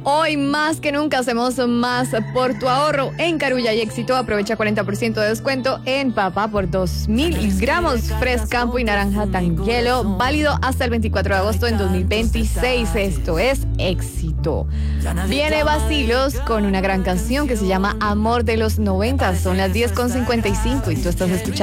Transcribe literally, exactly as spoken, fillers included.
Hoy más que nunca hacemos más por tu ahorro. En Carulla y Éxito aprovecha cuarenta por ciento de descuento en papa por dos mil gramos, Frescampo y naranja Tangelo, válido hasta el veinticuatro de agosto en dos mil veintiséis. Esto es Éxito. Viene Vacilos con una gran canción que se llama Amor de los noventa. Son las diez con cincuenta y cinco y tú estás escuchando